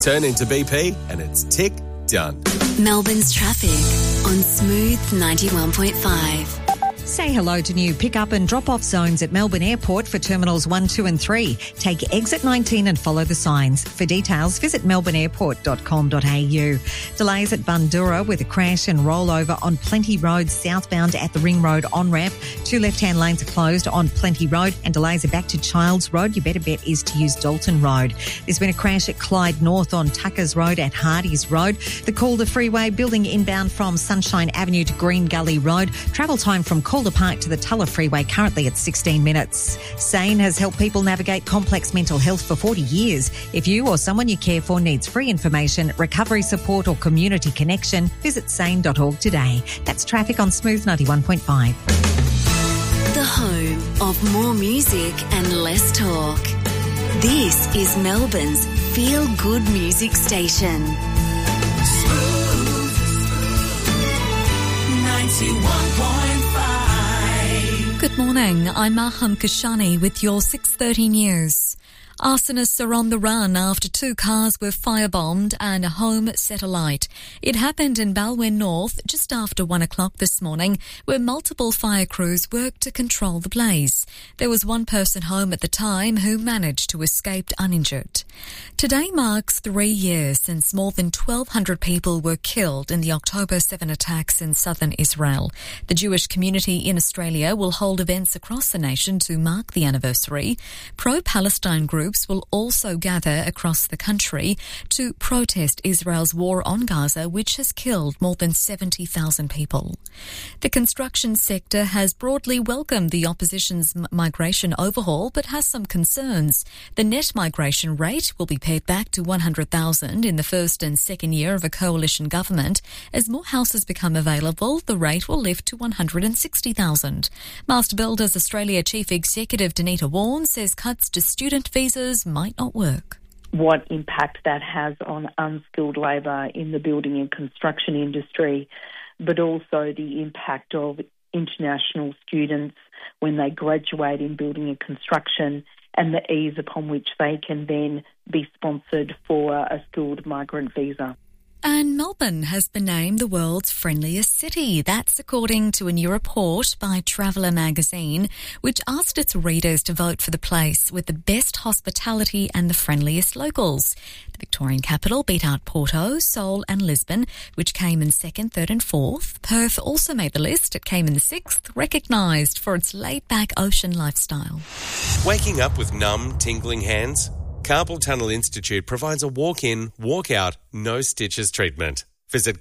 Turn into BP and it's tick done. Melbourne's traffic on Smooth 91.5. Say hello to new pick-up and drop-off zones at Melbourne Airport for Terminals 1, 2 and 3. Take exit 19 and follow the signs. For details, visit melbourneairport.com.au. Delays at Bundoora with a crash and rollover on Plenty Road southbound at the Ring Road on-ramp. 2 left-hand lanes are closed on Plenty Road and delays are back to Childs Road. Your better bet is to use Dalton Road. There's been a crash at Clyde North on Tuckers Road at Hardy's Road. The Calder Freeway building inbound from Sunshine Avenue to Green Gully Road. Travel time from Calder Park to the Tulla Freeway currently at 16 minutes. SANE has helped people navigate complex mental health for 40 years. If you or someone you care for needs free information, recovery support or community connection, visit sane.org today. That's traffic on Smooth 91.5. The home of more music and less talk. This is Melbourne's feel-good music station. Smooth 91.5. Good morning, I'm Maham Kashani with your 6:30 news. Arsonists are on the run after 2 cars were firebombed and a home set alight. It happened in Balwyn North just after 1 o'clock this morning, where multiple fire crews worked to control the blaze. There was one person home at the time who managed to escape uninjured. Today marks 3 years since more than 1,200 people were killed in the October 7 attacks in southern Israel. The Jewish community in Australia will hold events across the nation to mark the anniversary. Pro-Palestine groups will also gather across the country to protest Israel's war on Gaza, which has killed more than 70,000 people. The construction sector has broadly welcomed the opposition's migration overhaul, but has some concerns. The net migration rate will be pared back to 100,000 in the first and second year of a coalition government. As more houses become available, the rate will lift to 160,000. Master Builders Australia Chief Executive Danita Warren says cuts to student visas might not work. What impact that has on unskilled labour in the building and construction industry, but also the impact of international students when they graduate in building and construction and the ease upon which they can then be sponsored for a skilled migrant visa. And Melbourne has been named the world's friendliest city. That's according to a new report by Traveller magazine, which asked its readers to vote for the place with the best hospitality and the friendliest locals. The Victorian capital beat out Porto, Seoul and Lisbon, which came in 2nd, 3rd and 4th. Perth also made the list. It came in the 6th, recognised for its laid-back ocean lifestyle. Waking up with numb, tingling hands? Carpal Tunnel Institute provides a walk-in, walk-out, no stitches treatment. Visit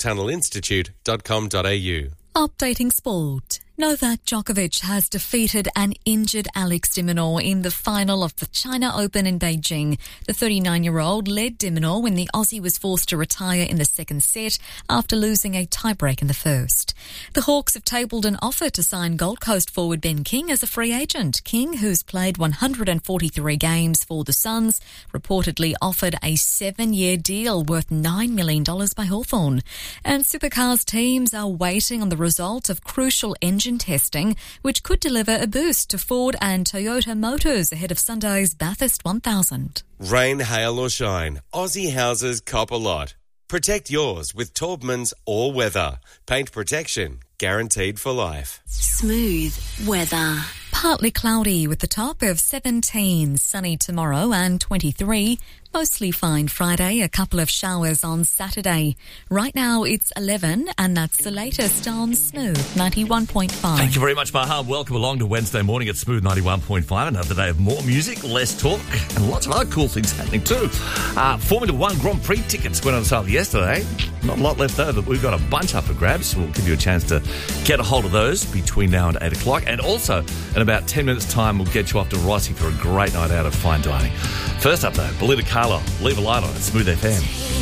carpaltunnelinstitute.com.au. Updating sport. Novak Djokovic has defeated an injured Alex de Minaur in the final of the China Open in Beijing. The 39-year-old led de Minaur when the Aussie was forced to retire in the second set after losing a tiebreak in the first. The Hawks have tabled an offer to sign Gold Coast forward Ben King as a free agent. King, who's played 143 games for the Suns, reportedly offered a 7-year deal worth $9 million by Hawthorn. And Supercars teams are waiting on the result of crucial engine testing, which could deliver a boost to Ford and Toyota Motors ahead of Sunday's Bathurst 1000. Rain, hail or shine, Aussie houses cop a lot. Protect yours with Taubman's All Weather. Paint protection guaranteed for life. Smooth weather. Partly cloudy with the top of 17, sunny tomorrow and 23. Mostly fine Friday, a couple of showers on Saturday. Right now it's 11 and that's the latest on Smooth 91.5. Thank you very much, Maha. Welcome along to Wednesday morning at Smooth 91.5. Another day of more music, less talk and lots of other cool things happening too. Formula One Grand Prix tickets went on sale yesterday. Not a lot left over, but we've got a bunch up for grabs. So we'll give you a chance to get a hold of those between now and 8 o'clock. And also, in about 10 minutes' time, we'll get you off to Rossi for a great night out of fine dining. First up, though, Belinda Carlisle, Leave a Light On at Smooth FM.